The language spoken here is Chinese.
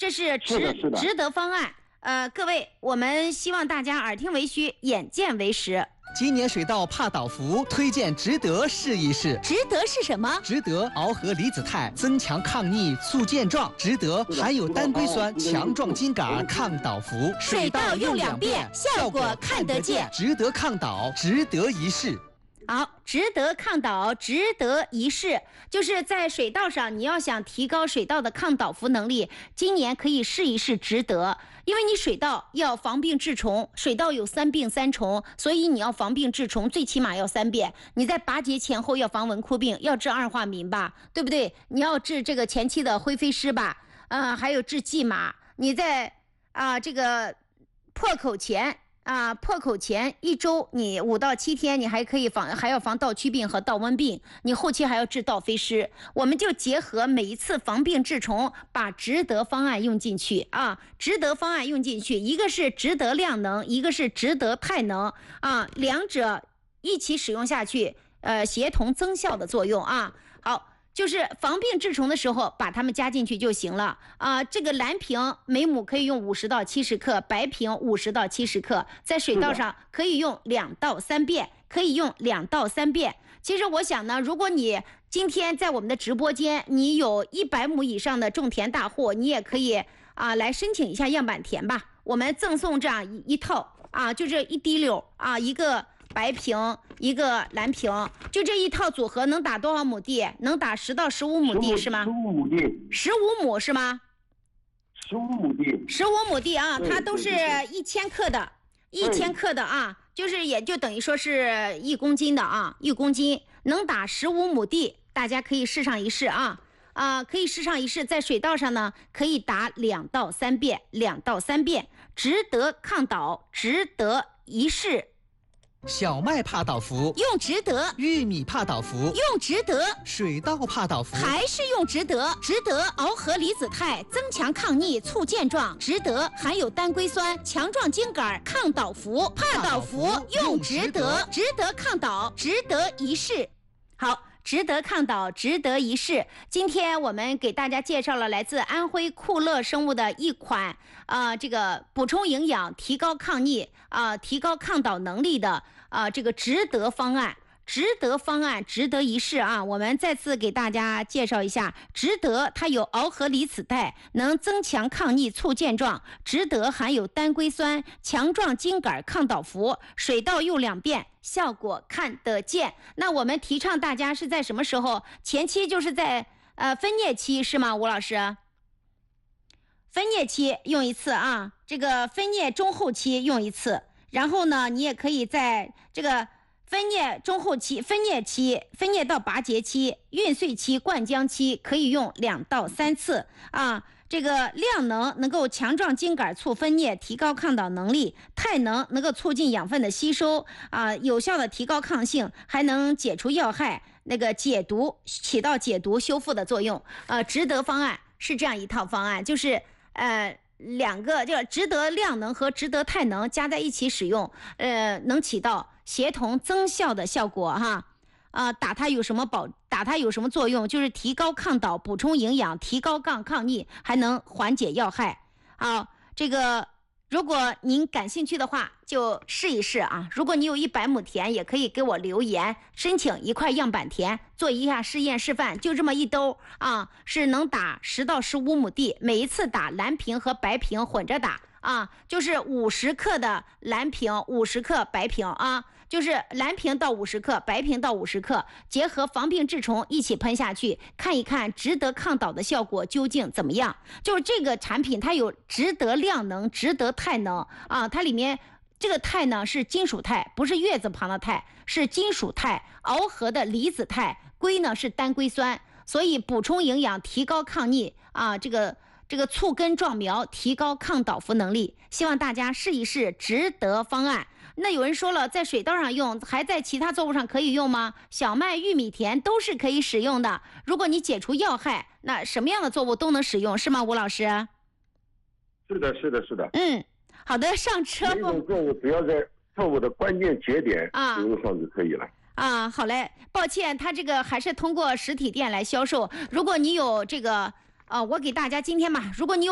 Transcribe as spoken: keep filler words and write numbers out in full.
这是值是的是的值得方案。呃，各位，我们希望大家耳听为虚，眼见为实。 今年水稻帕倒伏，推荐值得试一试。 值得是什么？ 值得螯合离子肽，增强抗逆，促健壮。值得含有单硅酸，强壮筋杆，抗倒伏。 水稻用两遍，效果看得见。 值得抗倒，值得一试。 好，值得抗倒，值得一试，就是在水稻上，你要想提高水稻的抗倒伏能力，今年可以试一试值得。因为你水稻要防病治虫，水稻有三病三虫，所以你要防病治虫，最起码要三遍。你在拔节前后要防蚊枯病，要治二化敏吧，对不对？你要治这个前期的灰飞虱吧，呃，还有治蓟马。你在啊、呃、这个破口前。啊，破口前一周，你五到七天，你还可以防，还要防稻曲病和稻瘟病。你后期还要治稻飞虱，我们就结合每一次防病治虫，把值得方案用进去啊，值得方案用进去，一个是值得量能，一个是值得肽能啊，两者一起使用下去，呃，协同增效的作用啊。好。就是防病治虫的时候，把它们加进去就行了啊、呃。这个蓝瓶每亩可以用五十到七十克，白瓶五十到七十克，在水稻上可以用两到三遍，可以用两到三遍。其实我想呢，如果你今天在我们的直播间，你有一百亩以上的种田大户，你也可以啊、呃、来申请一下样板田吧。我们赠送这样一一套啊，就这一滴溜啊，一个。白瓶一个蓝瓶，就这一套组合能打多少亩地？能打十到十五亩地是吗？ 十五亩地， 十五亩是吗？ 十五亩地， 十五亩地啊，它都是一千克的，一千克的啊，就是也就等于说是一公斤的啊，一公斤能打十五亩地，大家可以试上一试啊啊、呃，可以试上一试，在水稻上呢可以打两到三遍，两到三遍，值得抗倒，值得一试。 小麦帕倒伏用值得， 玉米帕倒伏用值得， 水稻帕倒伏还是用值得。值得螯合离子肽，增强抗逆，促健壮。值得含有单硅酸，强壮筋杆，抗倒伏。帕倒伏用值得，值得抗倒，值得一试。好。值得抗倒，值得一试。今天我们给大家介绍了来自安徽酷乐生物的一款啊、呃，这个补充营养、提高抗逆啊、呃、提高抗倒能力的啊、呃、这个值得方案。值得方案，值得一试啊！我们再次给大家介绍一下，值得它有螯合离子肽，能增强抗逆，促健壮。值得含有单硅酸，强壮筋杆，抗倒伏。水稻用两遍，效果看得见。那我们提倡大家是在什么时候？前期就是在呃分蘖期是吗，吴老师？分蘖期用一次啊，这个分蘖中后期用一次，然后呢，你也可以在这个。分蘖中后期、分蘖期、分蘖到拔节期、孕穗期、灌浆期可以用两到三次啊。这个量能能够强壮筋杆，促分蘖，提高抗倒能力；肽能能够促进养分的吸收啊，有效的提高抗性，还能解除药害，那个解毒，起到解毒修复的作用。呃，值得方案是这样一套方案，就是呃。两个就值得量能和值得肽能加在一起使用，呃，能起到协同增效的效果哈。啊、呃，打它有什么保？打它有什么作用？就是提高抗倒，补充营养，提高抗抗逆，还能缓解药害。好，这个如果您感兴趣的话，就试一试啊。如果你有一百亩田，也可以给我留言，申请一块样板田，做一下试验示范。就这么一兜啊，是能打十到十五亩地，每一次打蓝瓶和白瓶混着打啊，就是五十克的蓝瓶，五十克白瓶啊。就是蓝瓶到五十克，白瓶到五十克，结合防病治虫一起喷下去，看一看值得抗倒的效果究竟怎么样。就是这个产品它有值得量能，值得肽能啊，它里面这个肽呢是金属肽，不是月字旁的肽，是金属肽，螯合的离子肽，硅呢是单硅酸，所以补充营养，提高抗逆啊，这个这个促根壮苗，提高抗倒伏能力。希望大家试一试值得方案。那有人说了，在水稻上用，还在其他作物上可以用吗？小麦、玉米田都是可以使用的。如果你解除药害，那什么样的作物都能使用，是吗，吴老师？ 是的，是的，是的。 嗯，好的，上车不？ 每种作物只要在作物的关键节点啊使用上就可以了。 啊，好嘞，抱歉，他这个还是通过实体店来销售。如果你有这个，呃，我给大家今天吧，如果你有